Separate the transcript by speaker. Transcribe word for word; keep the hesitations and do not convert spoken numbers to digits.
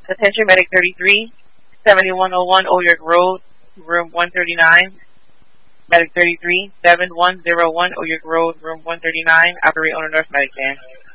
Speaker 1: Attention, Medic thirty-three, seventy-one oh one Old York Road, room one thirty-nine. Medic thirty-three, seventy-one oh one Old York Road, room one thirty-nine. Operate on a North Medic van.